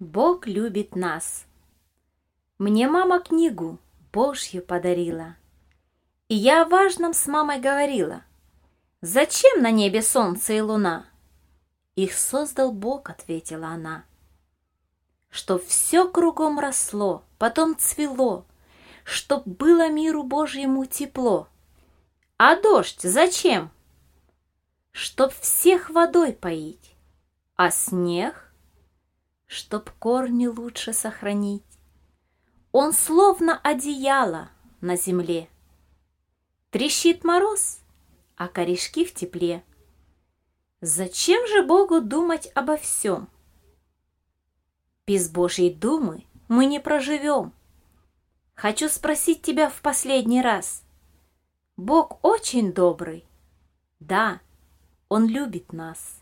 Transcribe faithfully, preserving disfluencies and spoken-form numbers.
Бог любит нас. Мне мама книгу Божью подарила, и я о важном с мамой говорила. Зачем на небе солнце и луна? Их создал Бог, ответила она. Чтоб все кругом росло, потом цвело, чтоб было миру Божьему тепло. А дождь зачем? Чтоб всех водой поить. А снег? Чтоб корни лучше сохранить. Он словно одеяло на земле. Трещит мороз, а корешки в тепле. Зачем же Богу думать обо всем? Без Божьей думы мы не проживем. Хочу спросить тебя в последний раз. Бог очень добрый. Да, Он любит нас.